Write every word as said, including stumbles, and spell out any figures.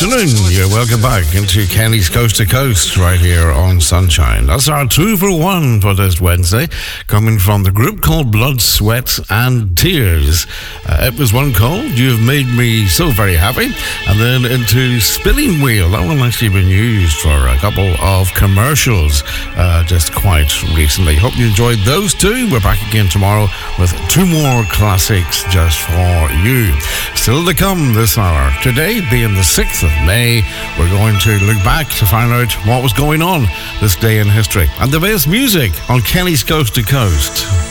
You're welcome back into Kenny's Coast to Coast right here on Sunshine. That's our two for one for this Wednesday, coming from the group called Blood, Sweat and Tears. Uh, it was one called You've Made Me So Very Happy, and then into Spinning Wheel. That one actually been used for a couple of commercials uh, just quite recently. Hope you enjoyed those two. We're back again tomorrow with two more classics just for you. Still to come this hour. Today being the sixth of May, we're going to look back to find out what was going on this day in history and the best music on Kenny's Coast to Coast.